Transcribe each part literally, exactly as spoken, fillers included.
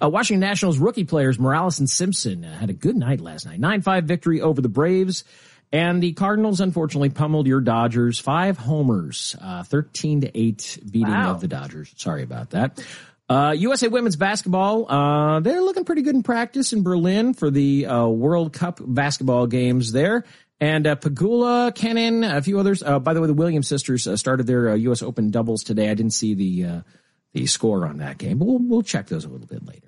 Uh, Washington Nationals rookie players Morales and Simpson uh, had a good night last night. nine five victory over the Braves. And the Cardinals, unfortunately, pummeled your Dodgers. Five homers, uh, thirteen to eight beating wow. of the Dodgers. Sorry about that. Uh, U S A women's basketball, uh, they're looking pretty good in practice in Berlin for the uh, World Cup basketball games there. And uh, Pegula, Kenin, a few others. Uh, by the way, the Williams sisters uh, started their uh, U S Open doubles today. I didn't see the uh, the score on that game, but we'll, we'll check those a little bit later.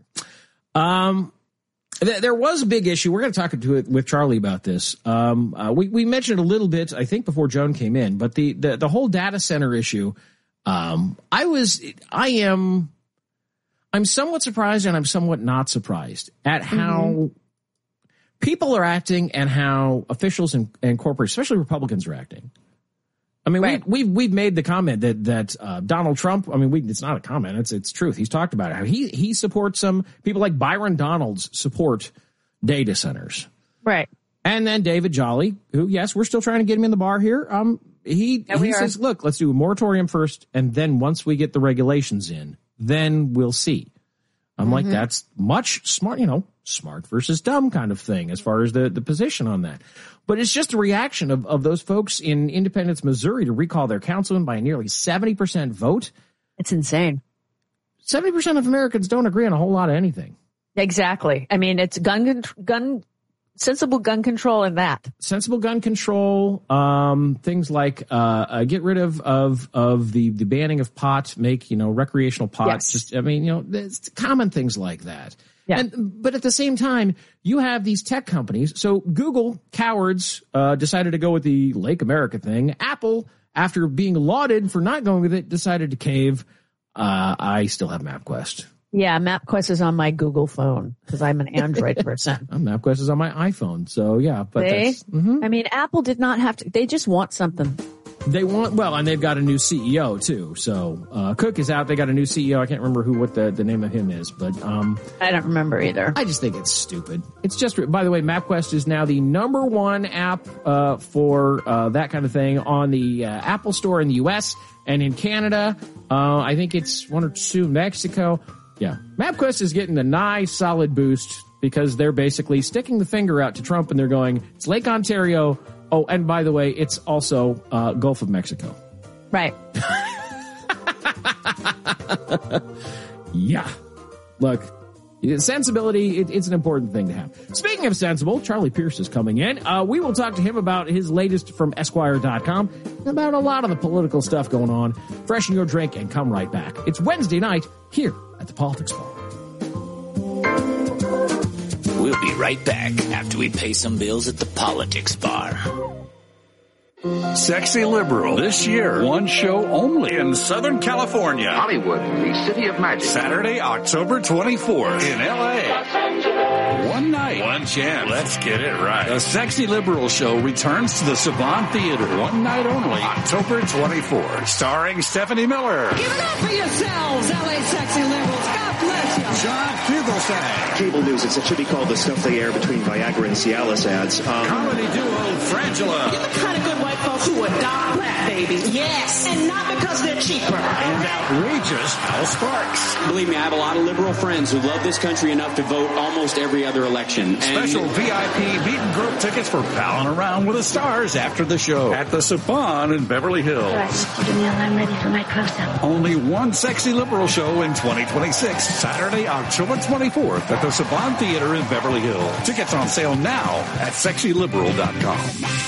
Um. There was a big issue. We're going to talk to it with Charlie about this. Um, uh, we, we mentioned a little bit, I think, before Joan came in, but the, the, the whole data center issue, um, I was, I am, I'm somewhat surprised and I'm somewhat not surprised at how mm-hmm. people are acting and how officials and, and corporates, especially Republicans, are acting. I mean, right. we, we've, we've made the comment that, that, uh, Donald Trump, I mean, we, it's not a comment. It's, it's truth. He's talked about it. How he, he supports some people like Byron Donalds support data centers. Right. And then David Jolly, who, yes, we're still trying to get him in the bar here. Um, he, yeah, he says, look, let's do a moratorium first. And then once we get the regulations in, then we'll see. I'm mm-hmm. like, that's much smart, you know, smart versus dumb kind of thing as far as the, the position on that. But it's just a reaction of, of those folks in Independence, Missouri to recall their councilman by a nearly seventy percent vote. It's insane. seventy percent of Americans don't agree on a whole lot of anything. Exactly. I mean, it's gun, gun, sensible gun control in that. Sensible gun control, um, things like, uh, uh, get rid of, of, of the, the banning of pot, make, you know, recreational pot. Yes. Just, I mean, you know, it's common things like that. Yeah. And, but at the same time, you have these tech companies. So Google, cowards, uh, decided to go with the Lake America thing. Apple, after being lauded for not going with it, decided to cave. Uh, I still have MapQuest. Yeah, MapQuest is on my Google phone because I'm an Android person. MapQuest is on my iPhone. So yeah, but they, that's, mm-hmm. I mean, Apple did not have to, they just want something. They want, well, and they've got a new C E O too. So, uh, Cook is out. They got a new C E O. I can't remember who, what the, the name of him is, but, um, I don't remember either. I just think it's stupid. It's just, by the way, MapQuest is now the number one app, uh, for, uh, that kind of thing on the, uh, Apple Store in the U S and in Canada. Uh, I think it's one or two, Mexico. Yeah. MapQuest is getting a nice solid boost because they're basically sticking the finger out to Trump and they're going, it's Lake Ontario. Oh, and by the way, it's also uh, Gulf of Mexico. Right. Yeah. Look, sensibility, it, it's an important thing to have. Speaking of sensible, Charlie Pierce is coming in. Uh, we will talk to him about his latest from Esquire dot com, about a lot of the political stuff going on. Freshen your drink and come right back. It's Wednesday night here at the Politics Bar. We'll be right back after we pay some bills at the Politics Bar. Sexy Liberal. This year, one show only in Southern California. Hollywood, the city of magic. Saturday, October twenty-fourth in L A. One night, one chance. Let's get it right. The Sexy Liberal show returns to the Savant Theater. One night only, October twenty-fourth. Starring Stephanie Miller. Give it up for yourselves, L A Sexy Liberals. God bless you. John Fugelsang. Cable news, it should be called the stuff they air between Viagra and Cialis ads. Um, Comedy duo Frangela. You're the kind of good white folks who adopt black babies. Yes. And not because they're cheaper. And outrageous Al Sparks. Believe me, I have a lot of liberal friends who love this country enough to vote almost every other election. Special and V I P meet and grope tickets for palling around with the stars after the show at the Saban in Beverly Hills. I'm ready for my close-up. Only one Sexy Liberal show in twenty twenty-six. Saturday, October twenty-fourth at the Saban Theater in Beverly Hills. Tickets on sale now at sexy liberal dot com.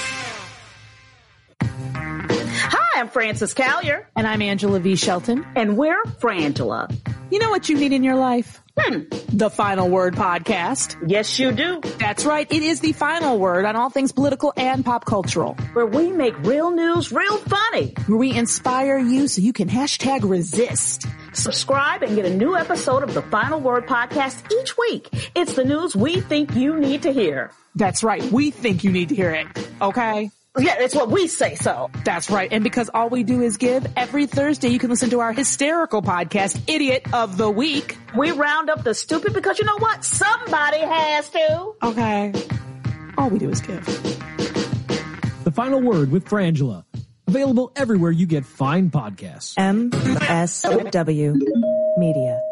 Hi, I'm Frances Callier. And I'm Angela V. Shelton. And we're Frangela. You know what you need in your life? Hmm. The Final Word Podcast. Yes, you do. That's right. It is the final word on all things political and pop cultural. Where we make real news real funny. Where we inspire you so you can hashtag resist. Subscribe and get a new episode of the Final Word Podcast each week. It's the news we think you need to hear. That's right. We think you need to hear it. Okay? Yeah, it's what we say so. That's right. And because all we do is give, every Thursday you can listen to our hysterical podcast, Idiot of the Week. We round up the stupid because you know what? Somebody has to. Okay. All we do is give. The Final Word with Frangela. Available everywhere you get fine podcasts. M S W Media.